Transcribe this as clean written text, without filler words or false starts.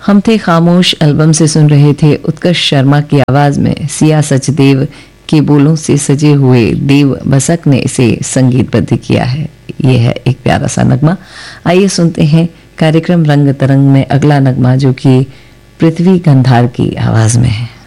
हम थे खामोश एल्बम से सुन रहे थे उत्कर्ष शर्मा की आवाज में सिया सचदेव के बोलों से सजे हुए देव बसक ने इसे संगीतबद्ध किया है। ये है एक प्यारा सा नगमा। आइए सुनते हैं कार्यक्रम रंग तरंग में अगला नगमा, जो कि पृथ्वी गंधार की आवाज में है।